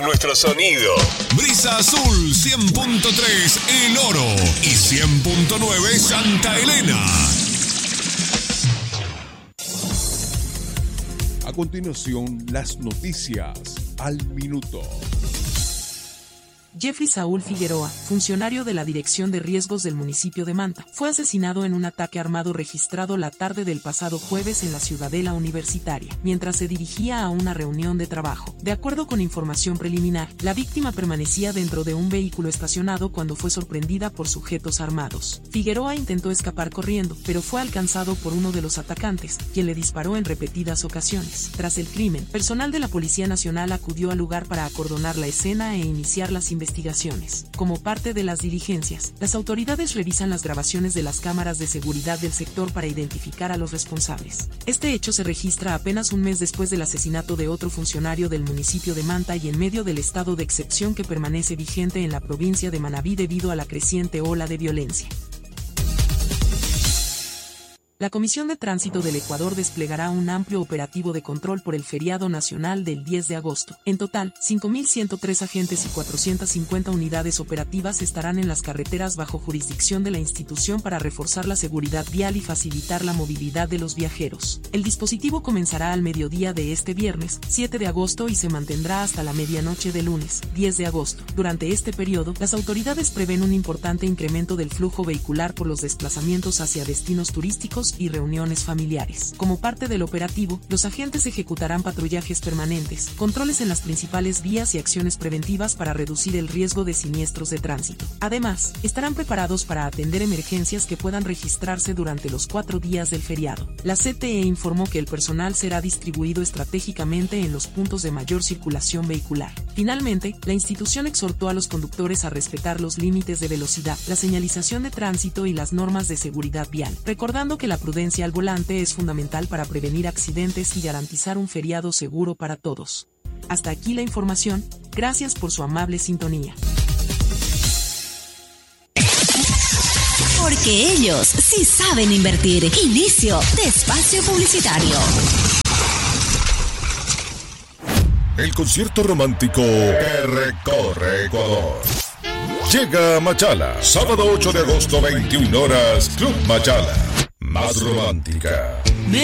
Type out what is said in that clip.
Nuestro sonido. Brisa Azul 100.3 El Oro y 100.9 Santa Elena. A continuación, las noticias al minuto. Jeffrey Saúl Figueroa, funcionario de la Dirección de Riesgos del municipio de Manta, fue asesinado en un ataque armado registrado la tarde del pasado jueves en la Ciudadela Universitaria, mientras se dirigía a una reunión de trabajo. De acuerdo con información preliminar, la víctima permanecía dentro de un vehículo estacionado cuando fue sorprendida por sujetos armados. Figueroa intentó escapar corriendo, pero fue alcanzado por uno de los atacantes, quien le disparó en repetidas ocasiones. Tras el crimen, personal de la Policía Nacional acudió al lugar para acordonar la escena e iniciar las investigaciones. Como parte de las diligencias, las autoridades revisan las grabaciones de las cámaras de seguridad del sector para identificar a los responsables. Este hecho se registra apenas un mes después del asesinato de otro funcionario del municipio de Manta y en medio del estado de excepción que permanece vigente en la provincia de Manabí debido a la creciente ola de violencia. La Comisión de Tránsito del Ecuador desplegará un amplio operativo de control por el feriado nacional del 10 de agosto. En total, 5.103 agentes y 450 unidades operativas estarán en las carreteras bajo jurisdicción de la institución para reforzar la seguridad vial y facilitar la movilidad de los viajeros. El dispositivo comenzará al mediodía de este viernes, 7 de agosto y se mantendrá hasta la medianoche del lunes, 10 de agosto. Durante este periodo, las autoridades prevén un importante incremento del flujo vehicular por los desplazamientos hacia destinos turísticos y reuniones familiares. Como parte del operativo, los agentes ejecutarán patrullajes permanentes, controles en las principales vías y acciones preventivas para reducir el riesgo de siniestros de tránsito. Además, estarán preparados para atender emergencias que puedan registrarse durante los 4 días del feriado. La CTE informó que el personal será distribuido estratégicamente en los puntos de mayor circulación vehicular. Finalmente, la institución exhortó a los conductores a respetar los límites de velocidad, la señalización de tránsito y las normas de seguridad vial, recordando que la prudencia al volante es fundamental para prevenir accidentes y garantizar un feriado seguro para todos. Hasta aquí la información, gracias por su amable sintonía. Porque ellos sí saben invertir. Inicio de espacio publicitario. El concierto romántico que recorre Ecuador. Llega a Machala, sábado 8 de agosto, 21 horas, Club Machala. Más romántica.